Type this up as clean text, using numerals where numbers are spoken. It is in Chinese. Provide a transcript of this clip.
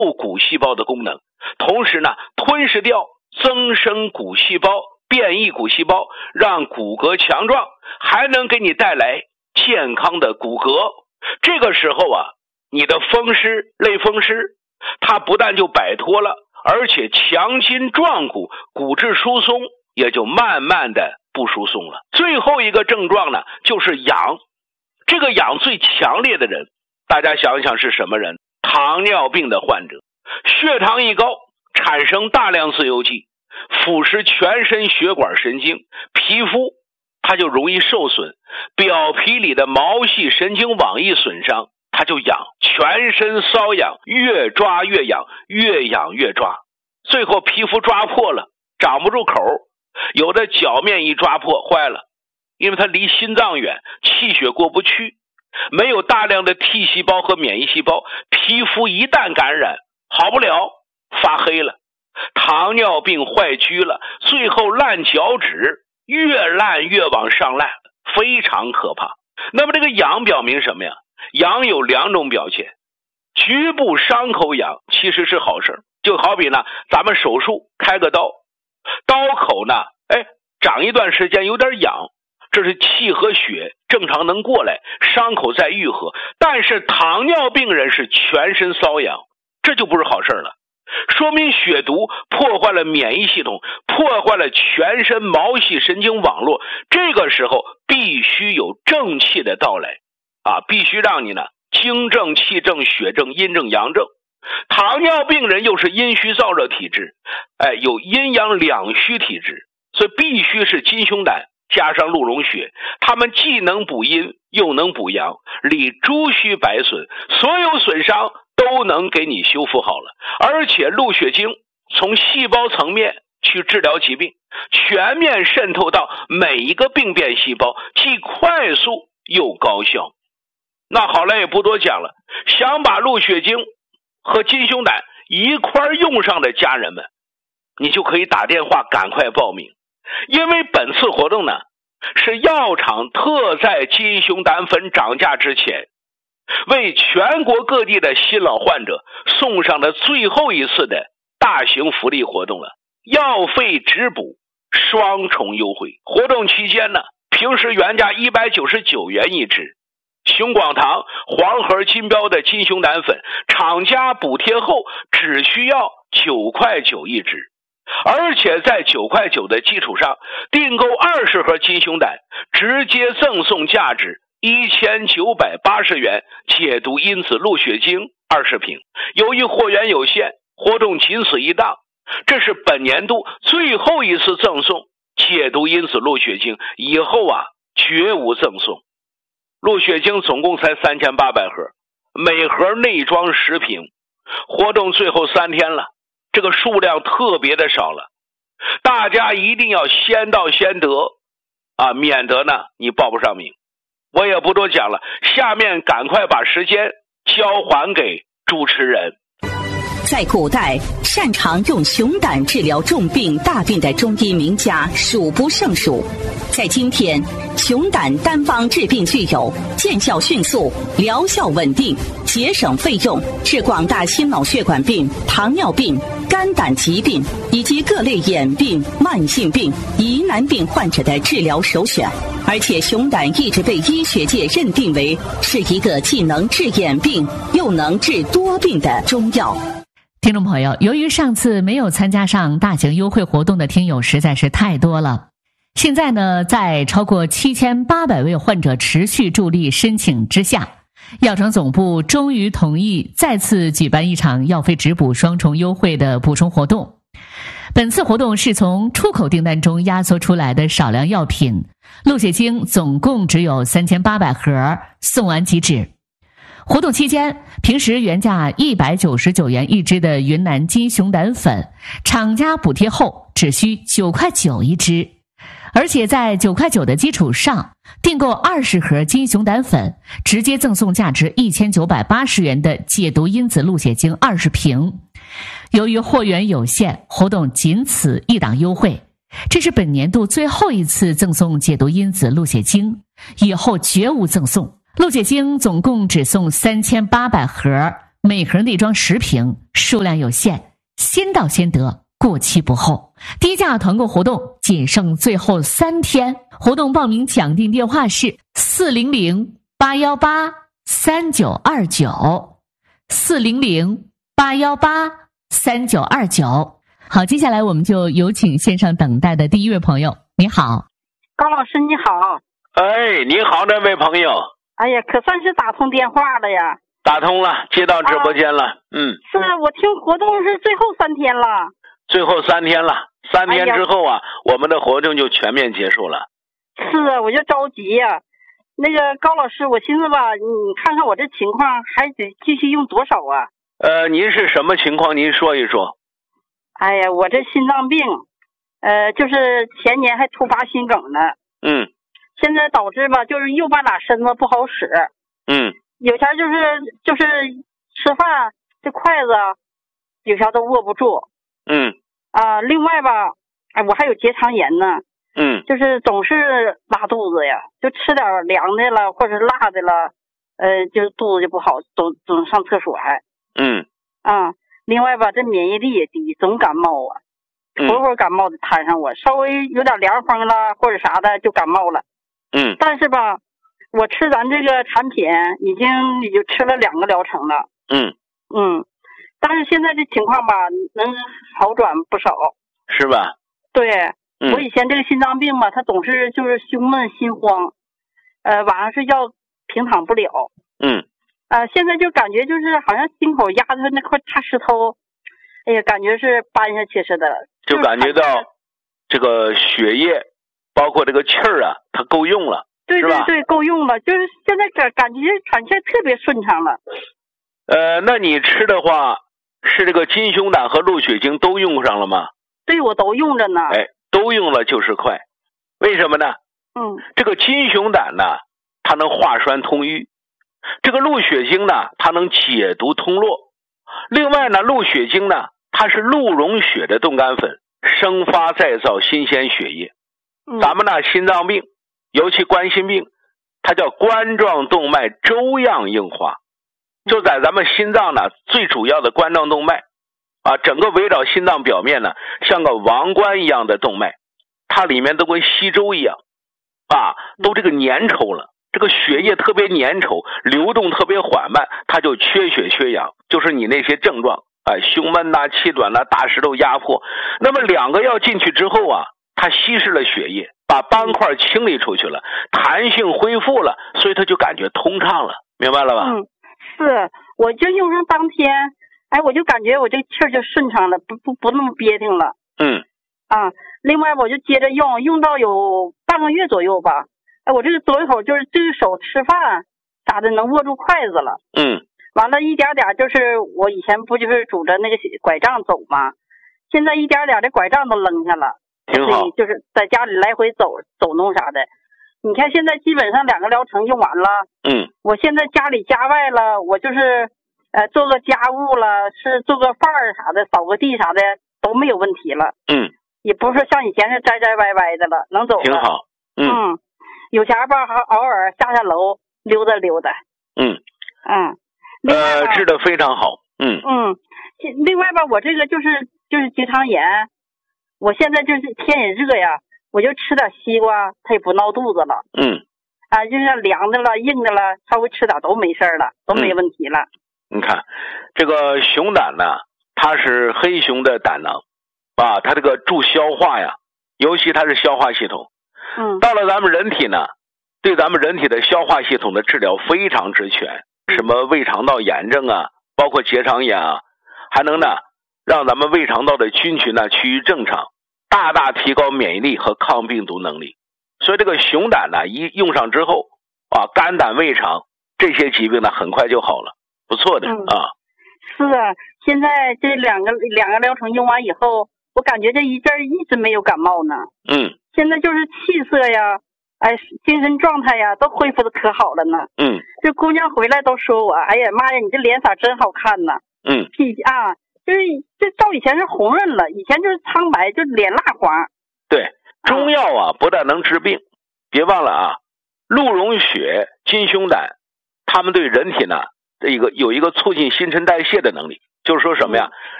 骨细胞的功能，同时呢吞噬掉增生骨细胞、变异骨细胞，让骨骼强壮，还能给你带来健康的骨骼。这个时候啊，你的风湿、类风湿它不但就摆脱了，而且强筋壮骨，骨质疏松也就慢慢的不疏松了。最后一个症状呢，就是痒。这个痒最强烈的人，大家想一想是什么人？糖尿病的患者，血糖一高，产生大量自由基，腐蚀全身血管神经，皮肤它就容易受损，表皮里的毛细神经网一损伤，它就痒，全身瘙痒，越抓越痒，越痒越抓，最后皮肤抓破了，长不住口，有的脚面一抓破坏了，因为它离心脏远，气血过不去，没有大量的 T 细胞和免疫细胞，皮肤一旦感染好不了，发黑了，糖尿病坏疽了，最后烂脚趾，越烂越往上烂，非常可怕。那么这个痒表明什么呀？痒有两种表现，局部伤口痒其实是好事，就好比呢咱们手术开个刀，刀口呢长一段时间有点痒，这是气和血正常能过来，伤口在愈合。但是糖尿病人是全身瘙痒，这就不是好事了，说明血毒破坏了免疫系统，破坏了全身毛细神经网络。这个时候必须有正气的到来必须让你呢精正、气正、血正、阴正、阳正。糖尿病人又是阴虚燥热体质，有阴阳两虚体质，所以必须是金熊胆加上鹿茸血，他们既能补阴又能补阳，理诸虚百损，所有损伤都能给你修复好了。而且鹿血精从细胞层面去治疗疾病，全面渗透到每一个病变细胞，既快速又高效。那好了，也不多讲了，想把鹿血精和金熊胆一块用上的家人们，你就可以打电话赶快报名。因为本次活动呢，是药厂特在金熊胆粉涨价之前，为全国各地的新老患者送上的最后一次的大型福利活动了，药费直补，双重优惠。活动期间呢，平时原价199元一支，熊广堂黄盒金标的金熊胆粉，厂家补贴后只需要9块9一支。而且在9块9的基础上，订购20盒金熊胆，直接赠送价值1980元解毒因子鹿血精20瓶。由于货源有限，活动仅此一档，这是本年度最后一次赠送解毒因子鹿血精，以后绝无赠送。鹿血精总共才3800盒，每盒内装10瓶，活动最后3天了，这个数量特别的少了，大家一定要先到先得免得呢你报不上名。我也不多讲了，下面赶快把时间交还给主持人。 在古代，擅长用熊胆治疗重病大病的中医名家数不胜数。在今天，熊胆单方治病具有见效迅速、疗效稳定、节省费用，是广大心脑血管病、糖尿病、肝胆疾病以及各类眼病、慢性病、疑难病患者的治疗首选。而且熊胆一直被医学界认定为是一个既能治眼病又能治多病的中药。 听众朋友，由于上次没有参加上大型优惠活动的听友实在是太多了，现在呢，在超过7800位患者持续助力申请之下，药厂总部终于同意再次举办一场药费直补双重优惠的补充活动。本次活动是从出口订单中压缩出来的少量药品，鹿血精总共只有3800盒，送完即止。活动期间，平时原价199元一支的云南金熊胆粉，厂家补贴后只需9块9一支，而且在9块9的基础上，订购20盒金熊胆粉，直接赠送价值1980元的解毒因子鹿血精20瓶。由于货源有限，活动仅此一档优惠，这是本年度最后一次赠送解毒因子鹿血精，以后绝无赠送。鹿血精总共只送3800盒， 每盒内装10瓶，数量有限，先到先得，过期不候。低价团购活动仅剩最后3天，活动报名抢订电话是400-818-3929，400-818-3929。好，接下来我们就有请线上等待的第一位朋友。你好， 高老师你好。 哎，你好，这位朋友。 哎呀，可算是打通电话了呀。 打通了，接到直播间了。 是我听活动是最后3天了。 最后3天了，3天之后啊，我们的活动就全面结束了。 是啊，我就着急呀。那个高老师，我寻思吧，你看看我这情况还得继续用多少啊？ 您是什么情况？您说一说。 哎呀，我这心脏病，就是前年还突发心梗呢。现在导致吧，就是右半拉身子不好使。有前就是吃饭这筷子，有前都握不住。另外吧，我还有结肠炎呢。就是总是拉肚子呀，就吃点凉的了或者辣的了，就是肚子就不好，总上厕所还。另外吧，这免疫力也低，总感冒啊，会儿感冒的摊上我，稍微有点凉风了或者啥的就感冒了。但是吧，我吃咱这个产品已经吃了2个疗程了。但是现在这情况吧，能好转不少。 是吧？ 对。我以前这个心脏病嘛，它总是就是胸闷心慌，晚上睡觉平躺不了。现在就感觉就是好像心口压着那块大石头，哎呀，感觉是搬下去似的。 就感觉到这个血液，包括这个气儿啊，它够用了。 对对对，够用了，就是现在感觉喘气特别顺畅了。 那你吃的话，是这个金熊胆和鹿血精都用上了吗？ 对，我都用着呢。 都用了就是快，为什么呢？这个金熊胆呢，它能化栓通瘀；这个鹿血精呢，它能解毒通络。另外呢，鹿血精呢，它是鹿茸血的冻干粉，生发再造新鲜血液。咱们呢，心脏病，尤其冠心病，它叫冠状动脉粥样硬化，就在咱们心脏呢最主要的冠状动脉。整个围绕心脏表面呢，像个王冠一样的动脉，它里面都跟稀粥一样，都这个粘稠了，这个血液特别粘稠，流动特别缓慢，它就缺血缺氧，就是你那些症状，胸闷呐、气短呐、大石头压迫。那么2个药进去之后啊，它稀释了血液，把斑块清理出去了，弹性恢复了，所以它就感觉通畅了，明白了吧？ 是，我就用上当天。我就感觉我这气儿就顺畅了，不那么憋挺了。另外我就接着用到有半个月左右吧。我这个左手就是这个手吃饭咋的能握住筷子了。完了一点点，就是我以前不就是拄着那个拐杖走吗？现在一点点这拐杖都扔下了。 挺好。 就是在家里来回走弄啥的。你看现在基本上2个疗程用完了。我现在家里家外了，我就是做个家务了，是做个饭啥的，扫个地啥的都没有问题了。也不是说像以前是栽歪歪的了，能走了。 挺好。 有前吧还偶尔下楼溜达溜达。 治得非常好。 另外吧，我这个就是结肠炎，我现在就是天也热呀，我就吃点西瓜，它也不闹肚子了。就像凉的了、硬的了，稍微吃点都没事了，都没问题了。 你看，这个熊胆呢，它是黑熊的胆囊，它这个助消化呀，尤其它是消化系统。到了咱们人体呢，对咱们人体的消化系统的治疗非常之全，什么胃肠道炎症啊，包括结肠炎啊，还能呢让咱们胃肠道的菌群呢趋于正常，大大提高免疫力和抗病毒能力。所以这个熊胆呢，一用上之后肝胆胃肠这些疾病呢很快就好了。不错的。 是啊，现在这两个疗程用完以后，我感觉这一阵一直没有感冒呢。现在就是气色呀，精神状态呀，都恢复的可好了呢。这姑娘回来都说我，哎呀妈呀，你这脸色真好看呢。就是这照以前是红润了，以前就是苍白，就脸蜡黄。 对，中药不但能治病，别忘了鹿茸血、金熊胆，它们对人体呢有一个促进新陈代谢的能力，就是说什么呀？